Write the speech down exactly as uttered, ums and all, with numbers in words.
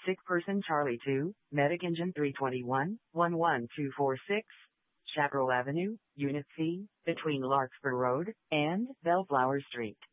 Sick person Charlie two, Medic Engine three twenty-one, one one two four six, Chaparral Avenue, Unit C, between Larkspur Road and Bellflower Street.